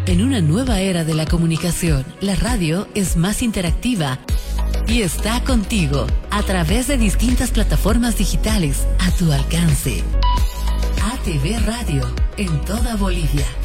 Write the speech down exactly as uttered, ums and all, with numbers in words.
En una nueva era de la comunicación, la radio es más interactiva y está contigo a través de distintas plataformas digitales a tu alcance. A T V Radio en toda Bolivia.